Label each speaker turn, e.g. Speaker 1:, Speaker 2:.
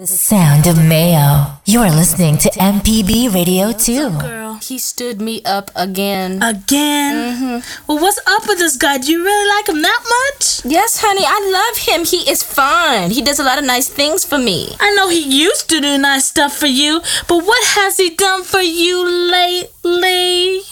Speaker 1: The sound of Mayo. You're listening to MPB Radio 2.
Speaker 2: Girl, he stood me up again.
Speaker 3: Again?
Speaker 2: Mm-hmm.
Speaker 3: Well, what's up with this guy? Do you really like him that much?
Speaker 2: Yes, honey, I love him. He is fine. He does a lot of nice things for me.
Speaker 3: I know he used to do nice stuff for you, but what has he done for you lately?